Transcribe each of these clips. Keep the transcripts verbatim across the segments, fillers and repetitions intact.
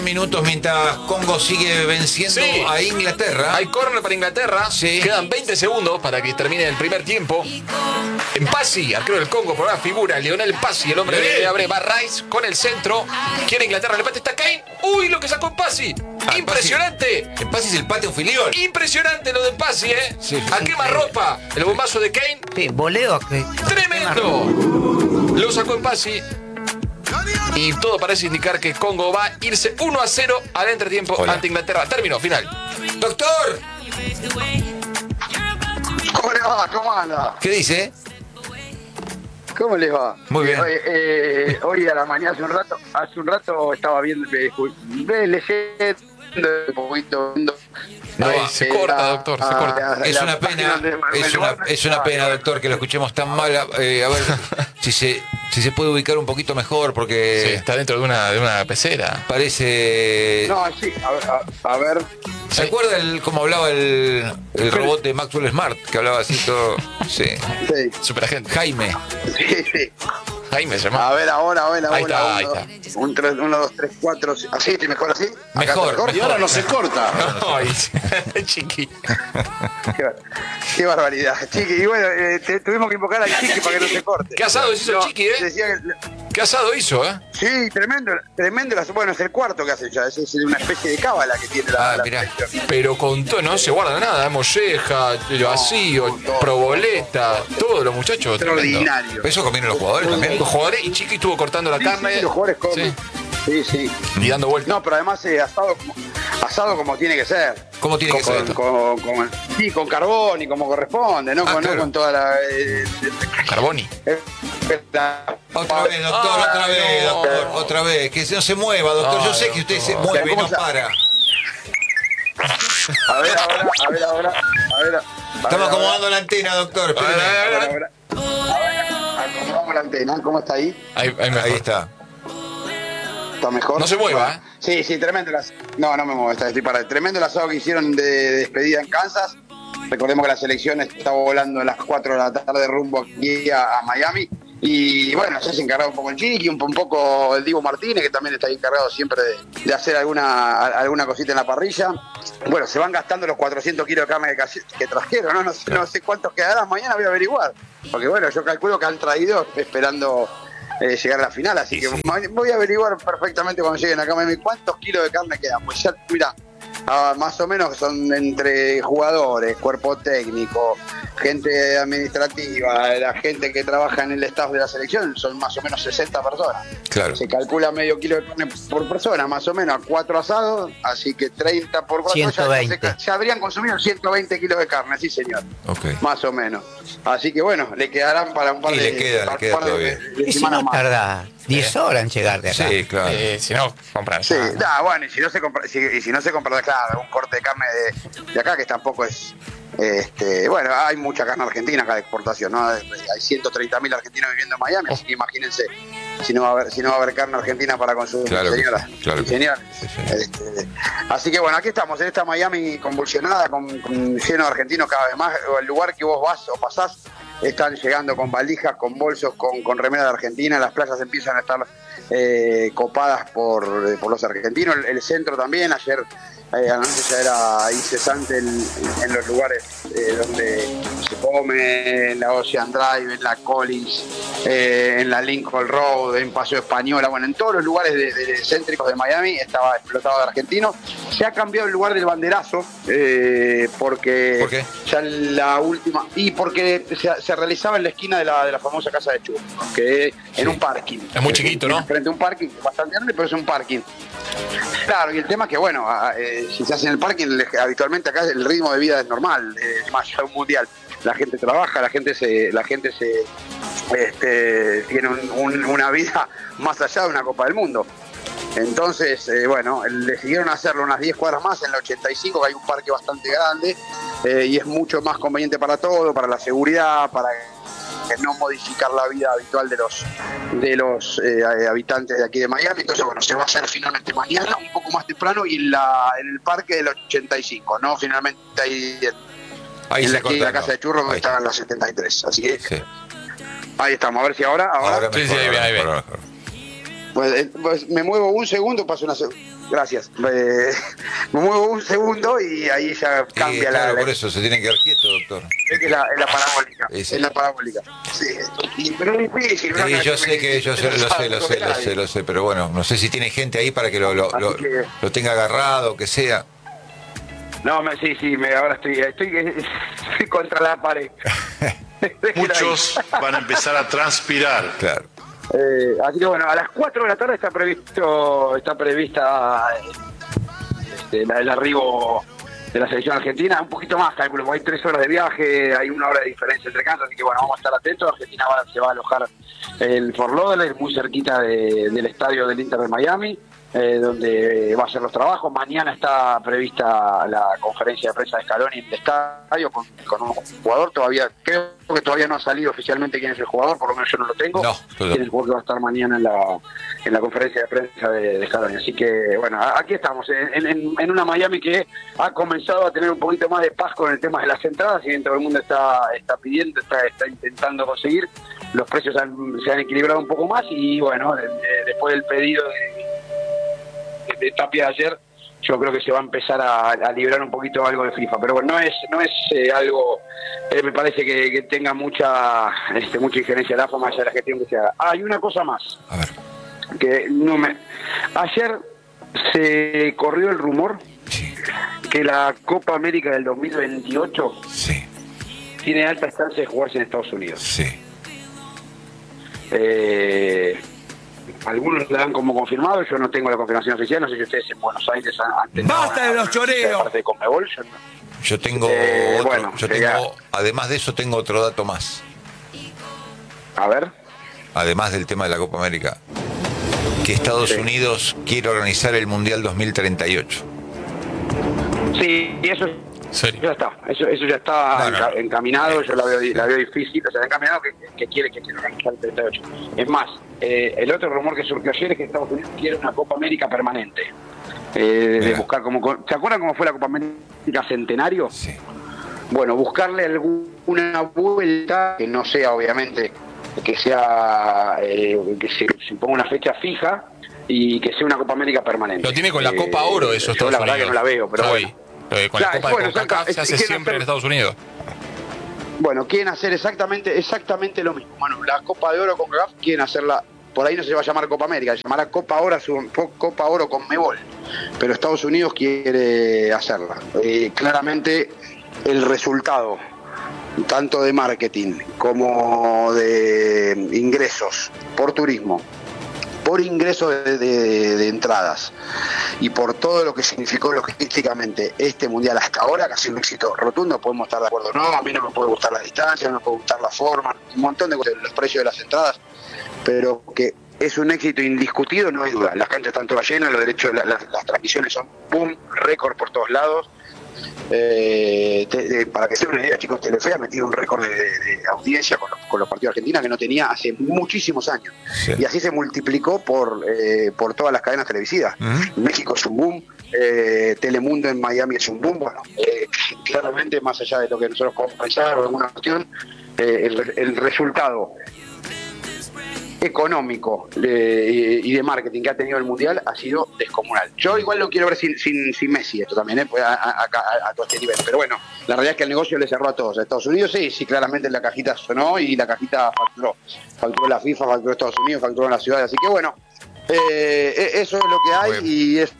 Minutos mientras Congo sigue venciendo Sí. a Inglaterra. Hay córner para Inglaterra. Sí. Quedan veinte segundos para que termine el primer tiempo. En Pasi, arquero del Congo, por una figura. Lionel Pasi, el hombre Bien. de abre va Rice con el centro. Quiere Inglaterra, el empate está Kane. Uy, lo que sacó en Pasi. Ah, Impresionante. El pase es el patio filión. Impresionante lo de Pasi, ¿eh? Sí. A quemarropa. El bombazo de Kane. Sí, voleo. Que... Tremendo. Lo sacó en Pasi. Y todo parece indicar que Congo va a irse uno a cero al entretiempo Hola. ante Inglaterra. Término, final. Doctor, ¿Cómo le va? ¿Cómo anda? ¿qué dice? ¿Cómo les va? Muy bien. Hoy, eh, hoy a la mañana, hace un rato, hace un rato estaba viendo, eh, eh, leyendo un poquito. viendo, No, eh, se eh, corta, la- doctor, se a- corta. la- Es la una pena, página de- es una, es una pena, doctor, que lo escuchemos tan mal. Eh, a ver si se, si se puede ubicar un poquito mejor, Sí, porque está dentro de una, de una pecera. parece... No, sí, a ver, a, a ver. ¿Se acuerda el, cómo hablaba el, el robot de Maxwell Smart? Que hablaba así todo... Sí. Sí, Superagente. Jaime. sí, sí. Jaime se llama. A ver, ahora, ahora, ahora. Ahí está, ahí uno, está. Un, tres, uno, dos, tres, cuatro. ¿Así? ¿Te mejor así? ¿Acá Mejor, te mejor? Y ahora no se corta. Ay, chiqui. Qué, bar- qué barbaridad, Chiqui. Y bueno, eh, te- tuvimos que invocar al Chiqui para que no se corte. ¿Qué asado hizo el No, Chiqui, eh? decía que- ¿Qué asado hizo, eh? Sí, tremendo, tremendo. las- Bueno, es el cuarto que hace ya. Es, es una especie de cábala que tiene la, Ah, la mirá. selección. Pero con todo, no se guarda nada. Molleja, vacío, proboleta, todos los muchachos. Tremendo. Extraordinario. ¿Eso comieron los jugadores también? Los jugadores y Chiqui estuvo cortando la Sí, carne. sí, los jugadores comen. Sí, sí. Y dando vueltas. No, pero además eh, asado, como, asado como tiene que ser. ¿Cómo tiene que con, ser esto? Con, con- sí, con carbón y como corresponde, ¿no? Ah, con, no claro. con toda la... eh, Carboni. eh, la- Otra vez, doctor, Ah, otra vez, no. doctor, otra vez. Que no se mueva, doctor. Yo Ay, sé que usted se doctor. mueve y ¿Cómo no se- para. A ver ahora, a ver ahora, a ver. a Estamos ver, acomodando la antena, doctor. A ver, a Espéreme. ver, ahora, ahora. Ahora, acomodamos la antena, ¿cómo está ahí? Ahí, ahí mejor. Ahí está. ¿Está mejor? No se mueva, ¿eh? Sí, sí, tremendo el asado. No, no me muevo, está- estoy para. Tremendo el asado que hicieron de, de despedida en Kansas. Recordemos que la selección estaba volando a las cuatro de la tarde rumbo aquí a, a Miami. Y bueno, ya se encargado un poco el Chiqui, un, un poco el Divo Martínez, que también está ahí encargado siempre de, de hacer alguna, a- alguna cosita en la parrilla. Bueno, se van gastando los cuatrocientos kilos de carne que, casi- que trajeron, ¿no? No sé, no sé cuántos quedarán, mañana voy a averiguar. Porque bueno, yo calculo que han traído esperando eh, llegar a la final, así Sí, que sí. ma- voy a averiguar perfectamente cuando lleguen acá a Miami cuántos kilos de carne quedan. Pues ya, mira, ah, más o menos son entre jugadores, cuerpo técnico, gente administrativa, la gente que trabaja en el staff de la selección, son más o menos sesenta personas. Claro. Se calcula medio kilo de carne por persona, más o menos, a cuatro asados, así que treinta por cuatro, ya- ciento veinte. Ya, se- ya habrían consumido ciento veinte kilos de carne, sí señor, Ok. más o menos. Así que bueno, le quedarán para un par Y de, le queda, le para un queda par de- todavía. de Y si semanas no más. tarda diez horas en llegar de acá. Sí, claro. Eh, si no, compran. Sí, ya. nah, bueno, y si no se compra, si, y si no se compra, claro, un corte de carne de, de acá que tampoco es, este, bueno, hay mucha carne argentina acá de exportación, ¿no? Hay ciento treinta mil argentinos viviendo en Miami, así que imagínense si no va a haber, si no va a haber carne argentina para consumir, Claro que señora, sí, claro y que señores. sí, sí. Este, así que bueno, aquí estamos en esta Miami convulsionada, con, con lleno de argentinos cada vez más. El lugar que vos vas o pasás están llegando con valijas, con bolsos, con, con remera de Argentina. Las playas empiezan a estar eh, copadas por, por los argentinos. El, el centro también, ayer eh, anoche ya era incesante en, en los lugares eh, donde se come, en la Ocean Drive, en la Collins, eh, en la Lincoln Road, en Paseo Española, bueno, en todos los lugares de, de céntricos de Miami estaba explotado de argentinos. Se ha cambiado el lugar del banderazo eh, porque ¿Por qué? ya la última, y porque se, se realizaba en la esquina de la, de la famosa casa de Churros, que es en un parking. Es muy chiquito, ¿no? Frente a un parking bastante grande, pero es un parking. Claro, y el tema es que, bueno, a- eh, si se hace en el parking, le- habitualmente acá el ritmo de vida es normal, eh, más allá de un mundial. La gente trabaja, la gente se, la gente se este, tiene un- un- una vida más allá de una Copa del Mundo. Entonces, eh, bueno, decidieron hacerlo unas diez cuadras más en la ochenta y cinco, que hay un parque bastante grande, eh, y es mucho más conveniente para todo, para la seguridad, para no modificar la vida habitual de los de los eh, habitantes de aquí de Miami. Entonces, bueno, se va a hacer finalmente mañana, un poco más temprano, y en, la, en el parque del ochenta y cinco, ¿no? Finalmente ahí, Ahí en se la, esquina de la corta, casa de Churros, donde ahí está. estaban las setenta y tres. Así que Sí. ahí estamos, a ver si ahora... ahora, Ahora Sí, mejor, sí, ahí ahora ve, ahí ve. mejor, ahora mejor. pues, eh, pues me muevo un segundo, paso una segunda. gracias. Eh, me muevo un segundo y ahí ya cambia y, la... claro, la por eso se tiene que quedar quieto, doctor. Es que la, es la parabólica. Sí, sí. Es la parabólica. Sí. Y, pero es difícil. Sí, ¿no? yo sé que yo sé, lo sé, lo sé, lo sé, lo sé, pero bueno, no sé si tiene gente ahí para que lo, lo, lo, que... lo tenga agarrado, que sea. No, me, sí, sí, me, ahora estoy, estoy, estoy contra la pared. Muchos van a empezar a transpirar. Claro. Eh, así que bueno, a las cuatro de la tarde está previsto, está prevista este, la, el arribo de la selección argentina, un poquito más, calculo, porque hay tres horas de viaje, hay una hora de diferencia entre cantos, así que bueno, vamos a estar atentos. Argentina va, se va a alojar el Fort Lauderdale, muy cerquita de, del estadio del Inter de Miami, eh, donde va a hacer los trabajos. Mañana está prevista la conferencia de prensa de Scaloni en el estadio con, con un jugador. Todavía creo que todavía no ha salido oficialmente quién es el jugador, por lo menos yo no lo tengo. No, quién es el jugador que va a estar mañana en la en la conferencia de prensa de, de Scaloni. Así que bueno, aquí estamos en, en, en una Miami que ha comenzado a tener un poquito más de paz con el tema de las entradas, y todo el mundo está está pidiendo, está, está intentando conseguir. Los precios han, se han equilibrado un poco más, y bueno, de, de, después del pedido de de Tapia de ayer, yo creo que se va a empezar a, a liberar un poquito algo de FIFA, pero bueno, no es no es eh, algo, eh, me parece que, que tenga mucha este, mucha injerencia de la forma de la gestión que se haga. Ah, hay una cosa más, A ver. que no me ayer se corrió el rumor Sí. que la Copa América del dos mil veintiocho Sí. tiene alta instancia de jugarse en Estados Unidos. Sí. Eh, algunos la dan como confirmado, yo no tengo la confirmación oficial, no sé si ustedes en Buenos Aires han, han tenido... ¡Basta de los choreos! Parte de Conmebol, yo no. Yo tengo Eh, otro, bueno, yo sería- tengo, además de eso tengo otro dato más, A ver, además del tema de la Copa América, que Estados Sí. Unidos quiere organizar el Mundial dos mil treinta y ocho. sí, y eso Serio. ya está, eso, eso ya está No, no. enca- encaminado, yo la veo, la veo difícil, o sea, encaminado que, que quiere que quiere organizar el treinta y ocho. Es más, eh, el otro rumor que surgió ayer es que Estados Unidos quiere una Copa América permanente. Eh, de Mira. buscar como... ¿Se acuerdan cómo fue la Copa América Centenario? Sí. Bueno, buscarle alguna vuelta que no sea, obviamente, que sea eh, que se, se ponga una fecha fija y que sea una Copa América permanente. Lo tiene con la Eh, Copa Oro yo eso Estados la verdad Unidos. que no la veo, pero Javi. bueno. Eh, con Claro, la Copa bueno, de CONCACAF exacto, se hace es que siempre no- en Estados Unidos. Bueno, quieren hacer exactamente exactamente lo mismo. Bueno, la Copa de Oro con CONCACAF quieren hacerla, por ahí no se va a llamar Copa América, se llamará Copa Oro, Copa Oro con Conmebol, pero Estados Unidos quiere hacerla. Eh, claramente el resultado, tanto de marketing como de ingresos por turismo, por ingreso de, de- de entradas y por todo lo que significó logísticamente este mundial hasta ahora, que ha sido un éxito rotundo. Podemos estar de acuerdo, no, a mí no me puede gustar la distancia, no me puede gustar la forma, un montón de cosas, los precios de las entradas, pero que es un éxito indiscutido, no hay duda. Las canchas están todas llenas, los derechos, la- la- las transmisiones son boom, récord por todos lados. Eh, te- de- para que se den una idea, chicos, Telefe ha metido un récord de, de- de audiencia con los, con los partidos de Argentina que no tenía hace muchísimos años. Sí. Y así se multiplicó por eh, por todas las cadenas televisivas. Ujú. México es un boom, eh, Telemundo en Miami es un boom. Bueno, eh, claramente, más allá de lo que nosotros podemos pensar o alguna cuestión, eh, el, el resultado económico de- y de marketing que ha tenido el Mundial ha sido descomunal. Yo igual lo quiero ver sin, sin, sin Messi, esto también, ¿eh? Pues a, a, a- a todo este nivel. Pero bueno, la realidad es que el negocio le cerró a todos. A Estados Unidos sí, sí, claramente la cajita sonó y la cajita facturó. Facturó la FIFA, facturó Estados Unidos, facturó la ciudad. Así que bueno, eh, e- eso es lo que hay Bueno. y es,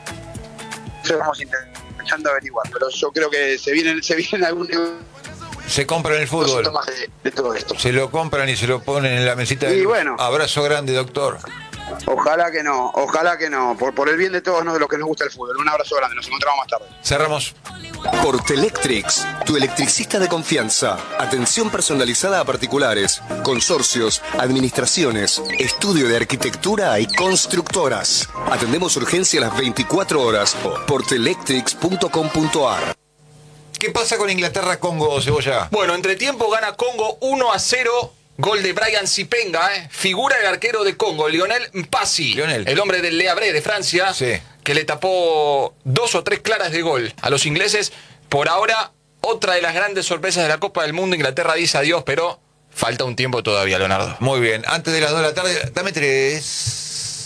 eso vamos intentando averiguar. Pero yo creo que se viene, se viene algún Se compra en el fútbol. negocio más de, de todo esto. Se lo compran y se lo ponen en la mesita de Y luz. bueno. Abrazo grande, doctor. Ojalá que no, ojalá que no, por, por el bien de todos ¿no? de los que nos gusta el fútbol. Un abrazo grande, nos encontramos más tarde. Cerramos. Portelectrix, tu electricista de confianza. Atención personalizada a particulares, consorcios, administraciones, estudio de arquitectura y constructoras. Atendemos urgencia a las veinticuatro horas. portelectrix punto com punto ar. ¿Qué pasa con Inglaterra-Congo, Cebolla? Bueno, entre tiempo gana Congo uno a cero. Gol de Brian Sipenga, ¿eh? Figura el arquero de Congo, Lionel Mpasi. Lionel. El hombre del Le Havre de Francia. Sí. Que le tapó dos o tres claras de gol a los ingleses. Por ahora, otra de las grandes sorpresas de la Copa del Mundo. Inglaterra dice adiós, pero falta un tiempo todavía, Leonardo. Muy bien. Antes de las dos de la tarde, dame tres.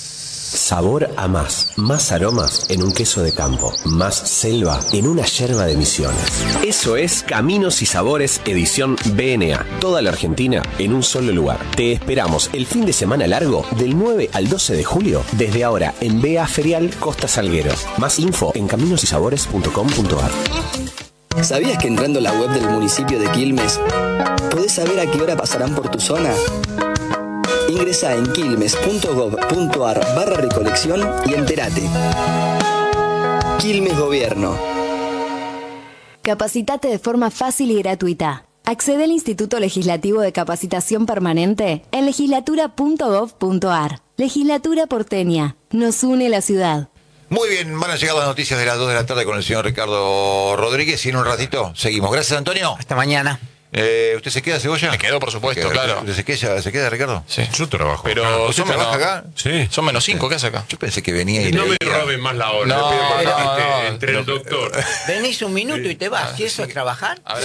Sabor a más. Más aromas en un queso de campo. Más selva en una yerba de Misiones. Eso es Caminos y Sabores edición B N A. Toda la Argentina en un solo lugar. Te esperamos el fin de semana largo del nueve al doce de julio. Desde ahora en B A Ferial Costa Salguero. Más info en caminos y sabores punto com punto a r. ¿Sabías que entrando a la web del municipio de Quilmes podés saber a qué hora pasarán por tu zona? Ingresa en quilmes punto gob punto a r barra recolección y entérate. Quilmes Gobierno. Capacitate de forma fácil y gratuita. Accede al Instituto Legislativo de Capacitación Permanente en legislatura punto gob punto a r. Legislatura porteña. Nos une la ciudad. Muy bien, van a llegar las noticias de las dos de la tarde con el señor Ricardo Rodríguez y en un ratito seguimos. Gracias, Antonio. Hasta mañana. Eh, ¿Usted se queda, Cebolla? Me quedo, por supuesto, ¿Queda, claro. ¿Usted se queda, se queda, Ricardo? Sí. Yo trabajo. Pero Ah, ¿usted son menos, trabaja acá? Sí. son menos cinco, ¿qué hace acá? Yo pensé que venía y No me leía. roben más la hora. No, Le pido por no, favor, no. entre el doctor. Venís un minuto y te vas. ¿Y eso es trabajar? A ver,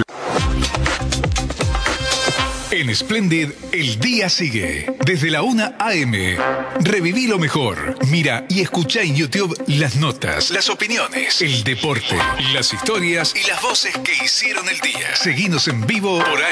En Splendid, el día sigue. Desde la una a eme. Reviví lo mejor. Mira y escucha en YouTube las notas, las opiniones, el deporte, las historias y las voces que hicieron el día. Seguinos en vivo por A